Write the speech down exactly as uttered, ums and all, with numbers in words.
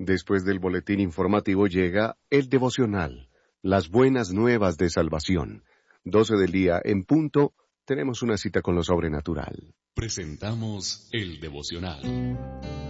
Después del boletín informativo llega el devocional, las buenas nuevas de salvación. Doce del día en punto, tenemos una cita con lo sobrenatural. Presentamos el devocional.